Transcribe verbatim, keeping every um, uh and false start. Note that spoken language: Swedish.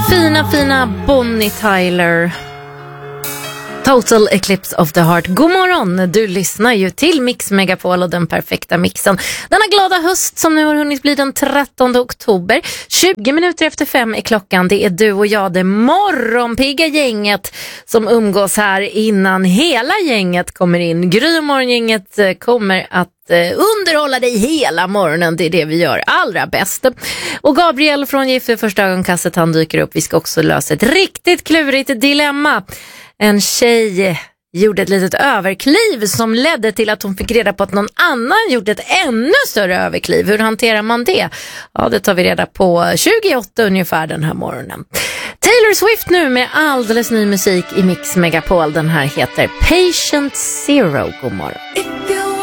Fina, fina Bonnie Tyler. Total Eclipse of the Heart. God morgon, du lyssnar ju till Mix Megapol och den perfekta mixen. Denna glada höst som nu har hunnit bli den trettonde oktober. tjugo minuter efter fem är klockan. Det är du och jag, det morgonpigga gänget som umgås här innan hela gänget kommer in. Gry och morgongänget kommer att underhålla dig hela morgonen. Det är det vi gör allra bäst. Och Gabriel från Gift vid första ögonkastet, han dyker upp. Vi ska också lösa ett riktigt klurigt dilemma. En tjej gjorde ett litet överkliv som ledde till att hon fick reda på att någon annan gjort ett ännu större överkliv. Hur hanterar man det? Ja, det tar vi reda på tjugoåtta ungefär den här morgonen. Taylor Swift nu med alldeles ny musik i Mix Megapol. Den här heter Patient Zero. God morgon.